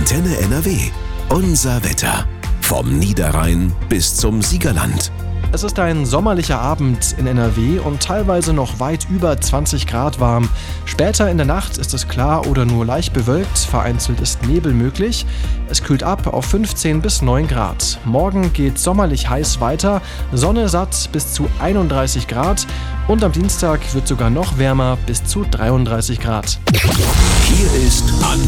Antenne NRW. Unser Wetter. Vom Niederrhein bis zum Siegerland. Es ist ein sommerlicher Abend in NRW und teilweise noch weit über 20 Grad warm. Später in der Nacht ist es klar oder nur leicht bewölkt, vereinzelt ist Nebel möglich. Es kühlt ab auf 15 bis 9 Grad. Morgen geht sommerlich heiß weiter, Sonne satt bis zu 31 Grad und am Dienstag wird sogar noch wärmer bis zu 33 Grad. Hier ist